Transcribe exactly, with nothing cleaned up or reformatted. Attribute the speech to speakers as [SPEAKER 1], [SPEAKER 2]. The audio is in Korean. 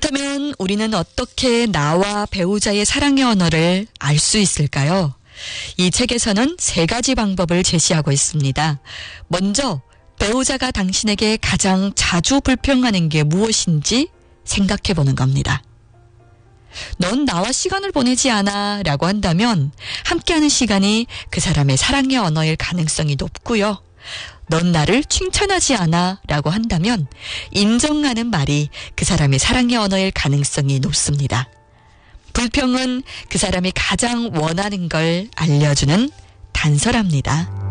[SPEAKER 1] 그렇다면 우리는 어떻게 나와 배우자의 사랑의 언어를 알 수 있을까요? 이 책에서는 세 가지 방법을 제시하고 있습니다. 먼저 배우자가 당신에게 가장 자주 불평하는 게 무엇인지 생각해 보는 겁니다. 넌 나와 시간을 보내지 않아 라고 한다면 함께하는 시간이 그 사람의 사랑의 언어일 가능성이 높고요. 넌 나를 칭찬하지 않아 라고 한다면 인정하는 말이 그 사람의 사랑의 언어일 가능성이 높습니다. 불평은 그 사람이 가장 원하는 걸 알려주는 단서랍니다.